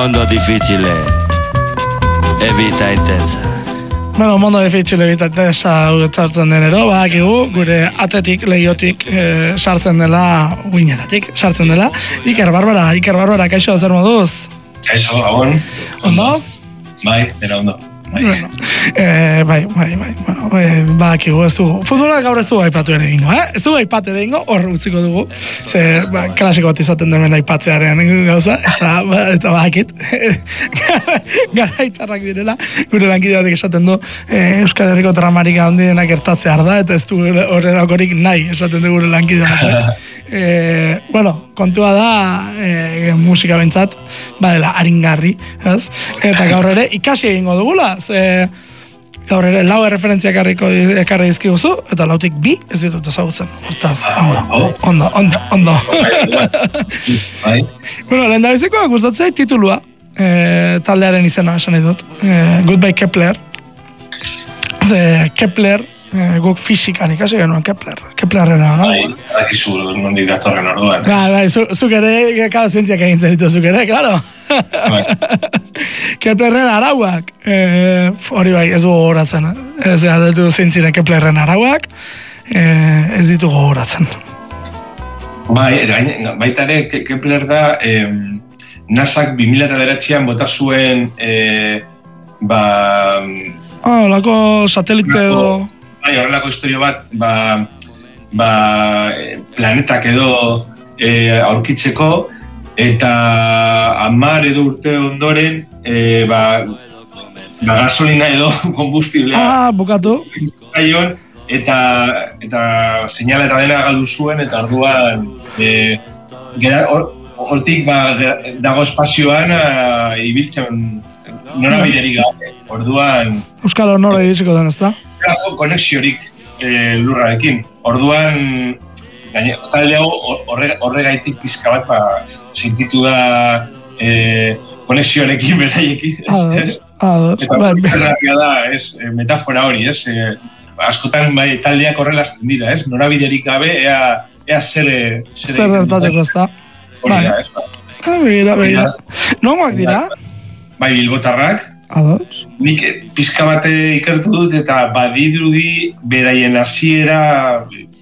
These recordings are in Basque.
mondo difficile e vita intensa. Bueno, mondo difficile vita intensa sartzen denero, badakigu, gure atetik, lehiotik sartzen dela, uinetatik sartzen dela. Iker Barbara, kaixo zer moduz? Kaixo, gabon. Ondo? Bai, dena ondo. Bueno, badakigu, ez dugu. Futbola gaur ez dugu aipatu ere dingo, Ez dugu aipatu ere dingo, hor utziko dugu. Ze, klasiko bat izaten demen aipatzearen gauza, eta badakit. Gara itxarrak direla, gure lankide batek esaten du, Euskal Herriko dramarik handienak gertatzea da, eta ez du horrelakorik nahi, esaten du gure lankide batek. Bueno, kontua da, musika bentsat, badela, aringarri, ez? Eta gaur ere, ikasi egingo dugula, gaur ere lau referentziak ekarri dizkiguzu, eta lautik bi ez ditut ezagutzen. Hortaz, ondo. Bueno, lehen da bizikoa gustatzea titulua, taldearen izena esan nahi dut. Goodbye Kepler. Kepler, guk fisikan ikasi genuen Keplerrena, no? Akizu nondik datorren orduan. Bai, zuk ere, kala zientziak egin zenitu zuk ere, klaro. Keplerren arauak, hori bai, ez dugu gogoratzen. Ez dut zientzinen Keplerren arauak, ez ditugu gogoratzen. Bai, baita ere, Kepler da, NASAk 2009an bota zuen, lako satelite edo... Bai, horrelako historio bat, planetak edo aurkitzeko, eta 10 edo urte ondoren, gasolina edo kombustiblea. Bukatu. Eta seinala eta dena galdu zuen, eta orduan, hortik dago espazioan ibiltzen norabiderik gabe. Orduan... Euskal Honora iritsiko den, ez da? Dago konexiorik lurrarekin. Orduan, talde hau horregaitik pizka bat sentitu da konexioarekin beraiekin. Eta da, metafora hori, askotan taldeak horrelazten dira, norabiderik gabe, ea zer ertateko, ez da? Hori da, Begira. Nomak dira? Bai, bilbotarrak. Ados. Nik pizka bate ikertu dut eta badirudi beraien hasiera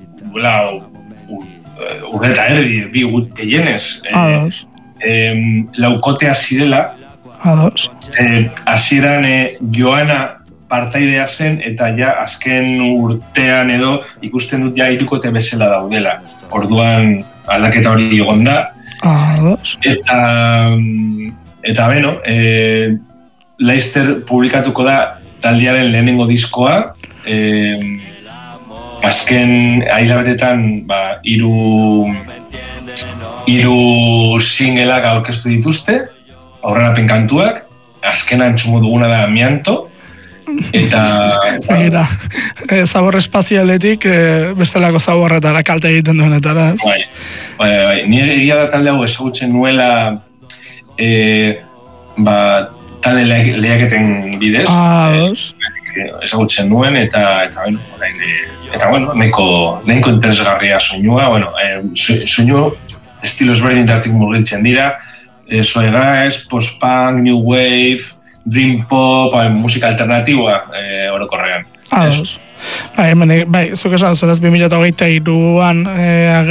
urte eta erdi, bi gehienez. Ados. Laukotea zirela. Ados. Hasieran Joana partaidea zen eta ja azken urtean edo ikusten dut ja hirukote bezala daudela. Orduan aldaketa hori egon da. Ados. Eta beno, Leicester publikatuko da taldearen lehenengo diskoa, azken hilabetetan hiru singleak aurkeztu dituzte, aurrerapen kantuak, azkena entzumo duguna da Amianto, eta... Begira, zabor espazialetik bestelako zaborretara kalte egiten duenetara. Bai, nire egia da talde hau ezagutzen nuela talde lehiaketen bidez, ezagutzen nuen, eta nahiko interesgarria soinua, soinu estilo ezberdinetatik murgiltzen dira, soegaz, post-punk, new wave, dream pop, musika alternatiboa orokorrean. Bai, zuk esan zuenez 2023an